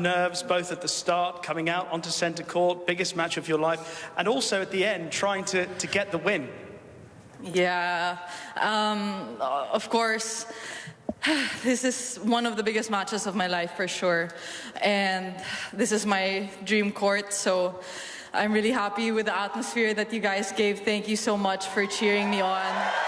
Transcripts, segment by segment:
nerves, both at the start, coming out onto centre court, biggest match of your life, and also at the end, trying to get the win? Yeah, of course. This is one of the biggest matches of my life for sure, and this is my dream court, so I'm really happy with the atmosphere that you guys gave. Thank you so much for cheering me on.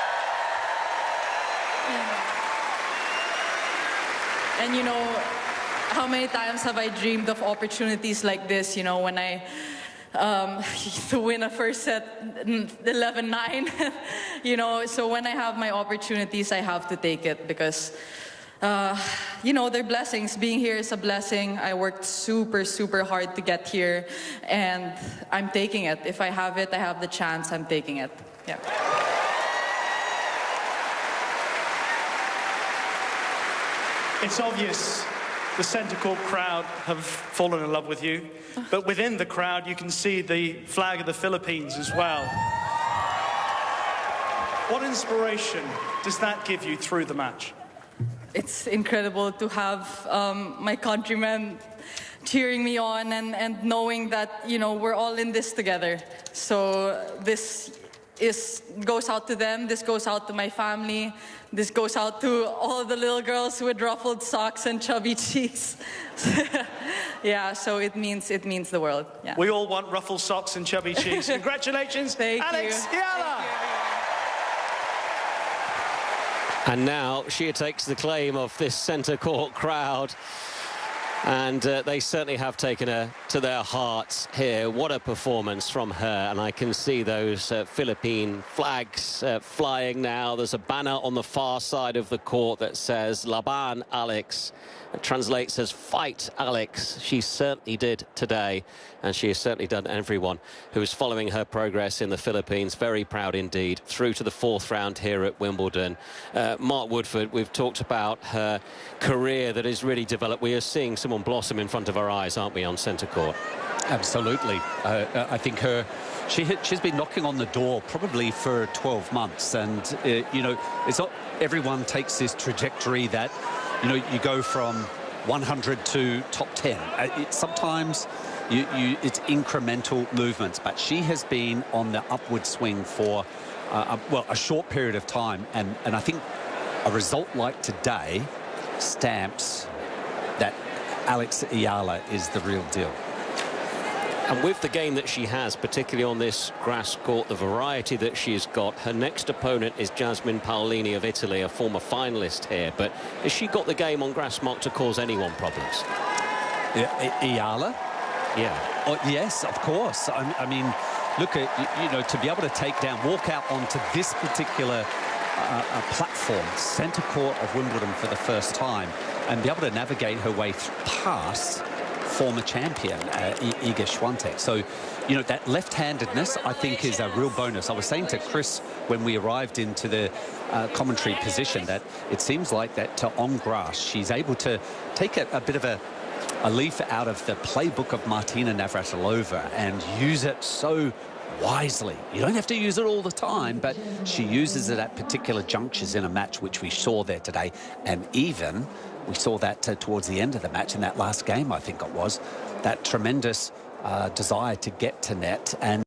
And you know, how many times have I dreamed of opportunities like this, you know, when I to win a first set 11-9, you know, so when I have my opportunities, I have to take it because, you know, they're blessings. Being here is a blessing. I worked super, super hard to get here, and I'm taking it. If I have it, I have the chance, I'm taking it. Yeah. It's obvious the centre court crowd have fallen in love with you, but within the crowd you can see the flag of the Philippines as well. What inspiration does that give you through the match? It's incredible to have my countrymen cheering me on and knowing that, you know, we're all in this together. So this goes out to them, this goes out to my family, this goes out to all the little girls with ruffled socks and chubby cheeks. Yeah, so it means the world. Yeah. We all want ruffled socks and chubby cheeks. Congratulations, Alex Ayala. And now Shia takes the claim of this centre court crowd. And they certainly have taken her to their hearts here. What a performance from her. And I can see those Philippine flags flying now. There's a banner on the far side of the court that says Laban Alex. It translates as fight Alex. She certainly did today. And she has certainly done everyone who is following her progress in the Philippines very proud indeed. Through to the fourth round here at Wimbledon. Mark Woodforde, we've talked about her career that has really developed. We are seeing someone blossom in front of our eyes, aren't we, on centre court? Absolutely. I think she's been knocking on the door probably for 12 months. And, you know, it's not everyone takes this trajectory that, you know, you go from 100 to top 10. Sometimes it's incremental movements, but she has been on the upward swing for, well, a short period of time. And I think a result like today stamps that Alex Ayala is the real deal. And with the game that she has, particularly on this grass court, the variety that she's got, her next opponent is Jasmine Paolini of Italy, a former finalist here. But has she got the game on grass, Mark, to cause anyone problems? Ayala? Yeah. Oh, yes, of course. I mean, look at, you know, to be able to take down, walk out onto this particular platform, centre court of Wimbledon for the first time, and be able to navigate her way past former champion Iga Swiatek. So, you know, that left-handedness, I think, is a real bonus. I was saying to Chris when we arrived into the commentary position that it seems like that on grass, she's able to take a bit of a leaf out of the playbook of Martina Navratilova and use it so wisely. You don't have to use it all the time, but she uses it at particular junctures in a match, which we saw there today. And even we saw that towards the end of the match in that last game, I think it was, that tremendous desire to get to net. And